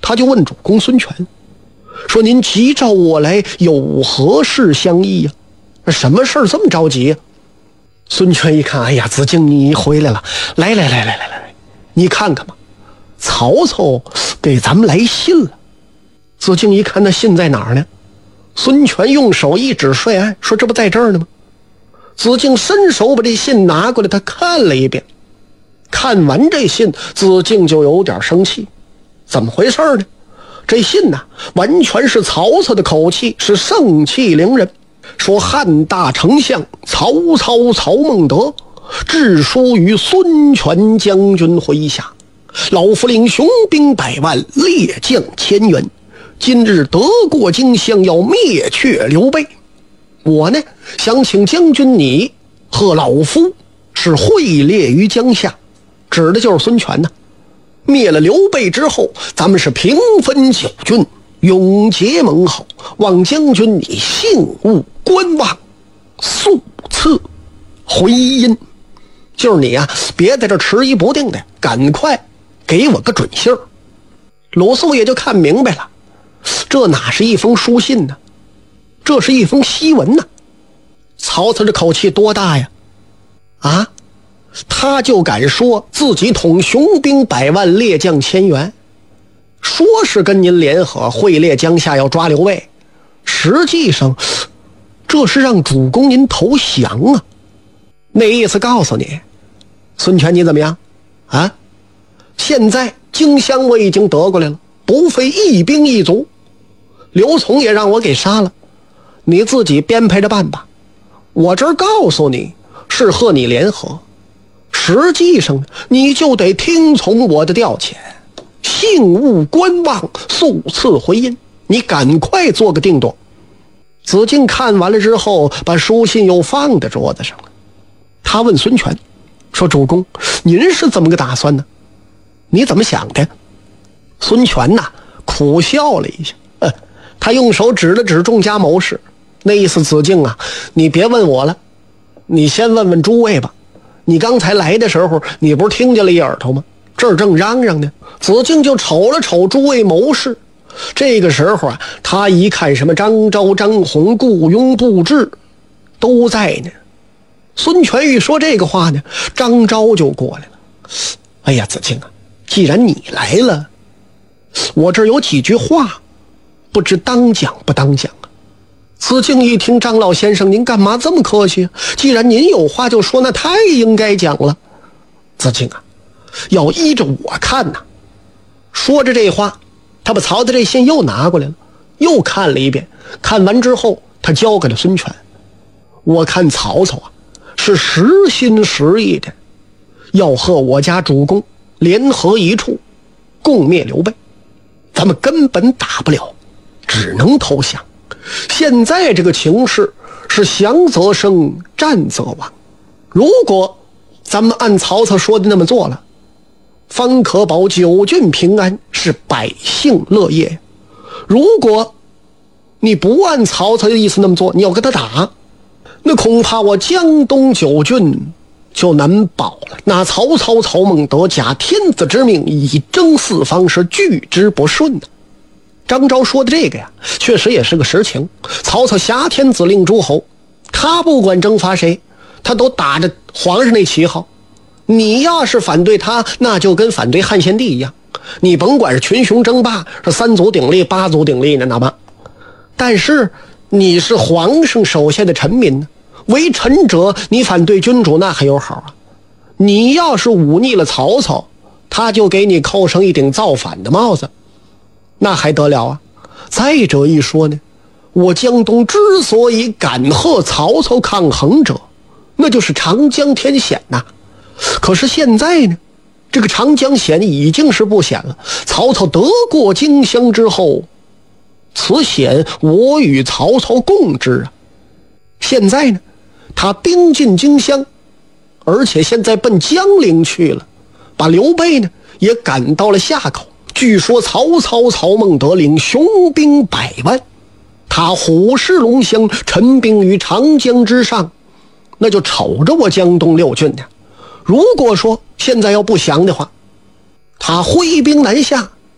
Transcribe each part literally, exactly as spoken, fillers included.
他就问主公孙权说：“您急召我来，有何事相议呀、啊？什么事儿这么着急呀、啊？”孙权一看，哎呀，子敬你回来了，来来来来来来，你看看吧，曹操给咱们来信了。子敬一看，那信在哪儿呢？孙权用手一指帅案，说：“这不在这儿呢吗？”子敬伸手把这信拿过来，他看了一遍。看完这信，子敬就有点生气。怎么回事呢？这信呢，完全是曹操的口气，是盛气凌人。说汉大丞相曹操曹孟德致书于孙权将军麾下，老夫领雄兵百万，列将千员，今日得过荆襄，要灭却刘备。我呢，想请将军你和老夫是会列于江夏，指的就是孙权呢。灭了刘备之后，咱们是平分九郡，永结盟好，望将军你幸勿观望，速赐回音。就是你啊，别在这迟疑不定的，赶快给我个准信儿。鲁肃也就看明白了，这哪是一封书信呢？这是一封檄文呢。曹操这口气多大呀？啊，他就敢说自己统雄兵百万，列将千员，说是跟您联合会列江夏要抓刘备，实际上这是让主公您投降啊。那意思告诉你，孙权你怎么样啊？现在荆襄我已经得过来了，不费一兵一卒，刘琮也让我给杀了，你自己编排着办吧。我这儿告诉你是和你联合，实际上你就得听从我的调遣，幸勿观望，速赐回音。你赶快做个定夺。子敬看完了之后，把书信又放在桌子上了。他问孙权说：“主公，您是怎么个打算呢？你怎么想的？”孙权呐，苦笑了一下，呃，他用手指了指众家谋士，那意思：子敬啊，你别问我了，你先问问诸位吧。你刚才来的时候，你不是听见了一耳朵吗？这儿正嚷嚷呢。子敬就瞅了瞅诸位谋士，这个时候啊，他一看什么张昭、张宏、顾雍、布置都在呢。孙权一说这个话呢，张昭就过来了。哎呀，子敬啊，既然你来了，我这儿有几句话，不知当讲不当讲啊。子敬一听，张老先生您干嘛这么客气啊？既然您有话就说，那太应该讲了。子敬啊，要依着我看呐。说着这话，他把曹操这信又拿过来了，又看了一遍。看完之后，他交给了孙权。我看曹操啊，是实心实意的要和我家主公联合一处，共灭刘备。咱们根本打不了，只能投降。现在这个情势是降则生，战则亡。如果咱们按曹操说的那么做了，方可保九郡平安，是百姓乐业。如果你不按曹操的意思那么做，你要跟他打，那恐怕我江东九郡就难保了。那曹操曹孟德假天子之命，以征四方，是拒之不顺的。张昭说的这个呀，确实也是个实情。曹操挟天子令诸侯，他不管征伐谁，他都打着皇上那旗号。你要是反对他，那就跟反对汉献帝一样，你甭管是群雄争霸，是三足鼎立八足鼎立呢，哪怕但是你是皇上手下的臣民呢，为臣者你反对君主那还有好啊。你要是忤逆了曹操，他就给你扣上一顶造反的帽子，那还得了啊。再者一说呢，我江东之所以敢和曹操抗衡者，那就是长江天险呐。可是现在呢，这个长江险已经是不险了。曹操得过荆襄之后，此险我与曹操共之啊。现在呢，他兵进荆襄，而且现在奔江陵去了，把刘备呢也赶到了夏口。据说曹操曹孟德领雄兵百万，他虎视龙骧，陈兵于长江之上，那就瞅着我江东六郡呢。如果说现在要不降的话，他挥兵南下，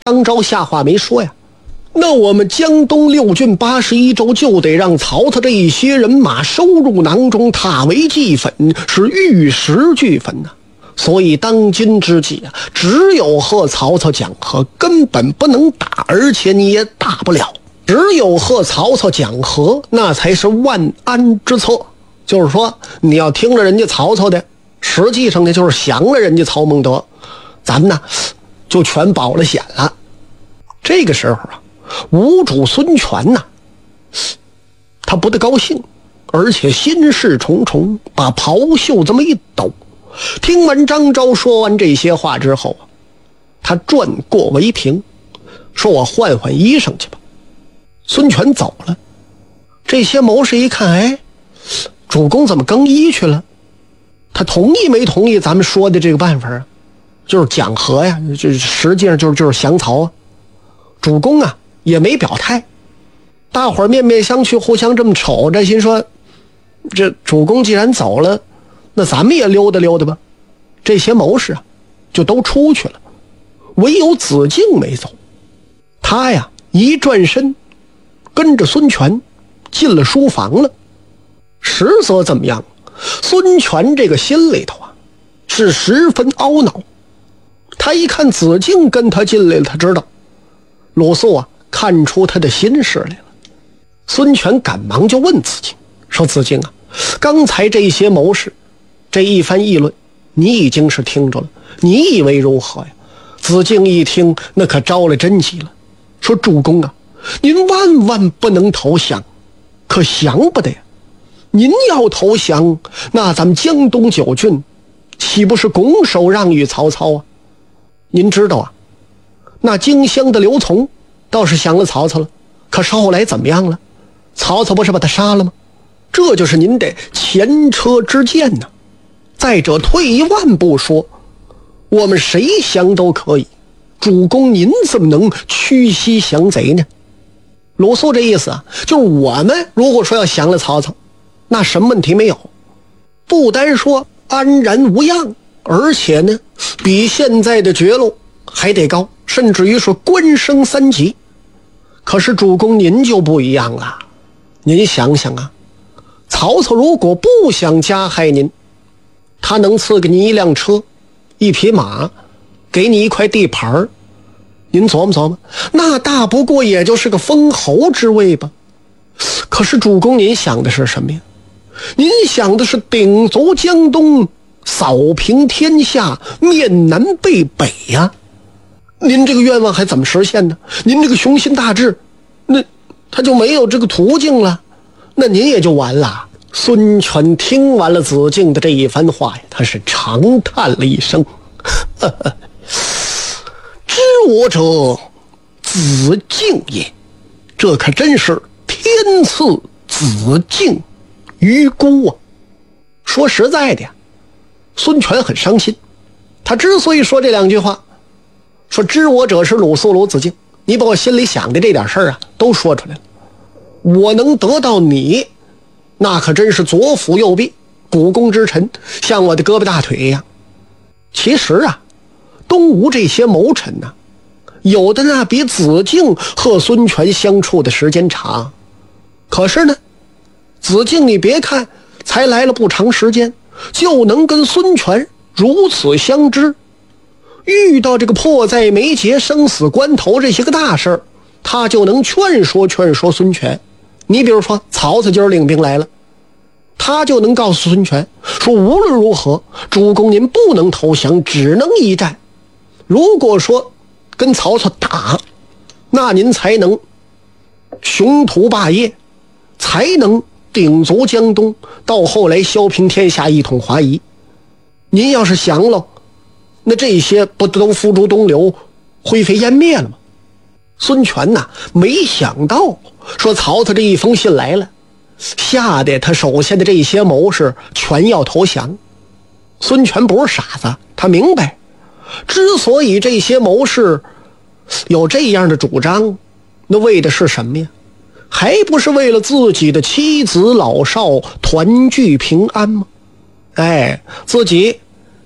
张昭下话没说呀，那我们江东六郡八十一州就得让曹操这一些人马收入囊中，踏为祭粉，是玉石俱焚呐、啊。所以当今之计啊，只有和曹操讲和，根本不能打，而且你也打不了。只有和曹操讲和，那才是万安之策。就是说，你要听了人家曹操的，实际上呢就是降了人家曹孟德，咱们呢就全保了险了。这个时候啊，吴主孙权呐，他不得高兴，而且心事重重，把袍袖这么一抖。听完张昭说完这些话之后，他转过围屏，说我换换衣裳去吧。孙权走了，这些谋士一看，哎，主公怎么更衣去了？他同意没同意咱们说的这个办法啊？就是讲和呀，就实际上就是就是降曹啊。主公啊也没表态，大伙儿面面相觑，互相这么瞅着，心说这主公既然走了，那咱们也溜达溜达吧。这些谋士啊就都出去了，唯有子敬没走。他呀一转身跟着孙权进了书房了。实则怎么样？孙权这个心里头啊是十分懊恼。他一看子敬跟他进来了，他知道鲁肃啊看出他的心事来了。孙权赶忙就问子敬说：子敬啊，刚才这些谋士这一番议论，你已经是听着了，你以为如何呀？子敬一听，那可着了真急了，说：主公啊，您万万不能投降，可降不得呀！您要投降，那咱们江东九郡岂不是拱手让与曹操啊？您知道啊，那荆襄的刘琮倒是降了曹操了，可是后来怎么样了？曹操不是把他杀了吗？这就是您的前车之鉴呢、啊。再者，退一万步说，我们谁降都可以，主公您怎么能屈膝降贼呢？鲁肃这意思啊，就是我们如果说要降了曹操，那什么问题没有，不单说安然无恙，而且呢比现在的爵禄还得高，甚至于说官升三级。可是主公您就不一样了，您想想啊，曹操如果不想加害您，他能赐给你一辆车一匹马，给你一块地盘，您琢磨琢磨，那大不过也就是个封侯之位吧。可是主公您想的是什么呀？您想的是鼎足江东，扫平天下，面南背北呀。您这个愿望还怎么实现呢？您这个雄心大志，那他就没有这个途径了，那您也就完了。孙权听完了子敬的这一番话呀，他是长叹了一声，呵呵，知我者子敬也，这可真是天赐子敬于孤啊！说实在的呀，孙权很伤心。他之所以说这两句话，说知我者是鲁肃鲁子敬，你把我心里想的这点事儿啊都说出来了，我能得到你，那可真是左辅右弼，股肱之臣，像我的胳膊大腿一样。其实啊，东吴这些谋臣呢、啊，有的那比子敬和孙权相处的时间长，可是呢，子敬你别看才来了不长时间，就能跟孙权如此相知。遇到这个迫在眉睫、生死关头这些个大事儿，他就能劝说劝说孙权。你比如说曹操今儿领兵来了，他就能告诉孙权说，无论如何主公您不能投降，只能一战。如果说跟曹操打，那您才能雄图霸业，才能鼎足江东，到后来削平天下，一统华夷。您要是降了，那这些不都付诸东流，灰飞烟灭了吗？孙权呐，没想到说曹操这一封信来了，吓得他手下的这些谋士全要投降。孙权不是傻子，他明白，之所以这些谋士有这样的主张，那为的是什么呀？还不是为了自己的妻子老少团聚平安吗？哎，自己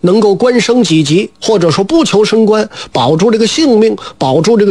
能够官升几级，或者说不求升官，保住这个性命，保住这个